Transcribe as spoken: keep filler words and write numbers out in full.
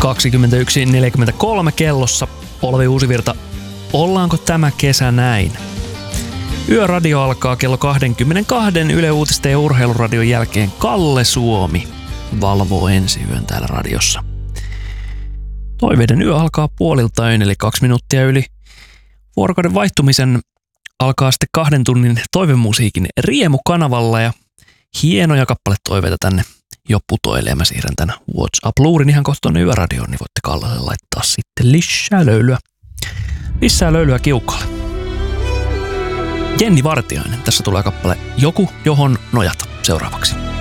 kaksikymmentäyksi neljäkymmentäkolme kellossa. Olvi Uusivirta, ollaanko tämä kesä näin? Yöradio alkaa kello kaksikymmentäkaksi Yle Uutisten ja Urheiluradion jälkeen. Kalle Suomi valvoo ensi yön täällä radiossa. Toiveiden yö alkaa puolilta yön, eli kaksi minuuttia yli vuorokauden vaihtumisen alkaa sitten kahden tunnin toivemusiikin Riemu-kanavalla ja hienoja kappaletoiveita tänne jo putoilee. Mä siirrän tän WhatsApp-luurin ihan kohta tuonne Yöradioon, niin voitte Kallelle laittaa sitten lisää löylyä. Lisää löylyä kiukalle. Jenni Vartiainen. Tässä tulee kappale Joku, johon nojata seuraavaksi.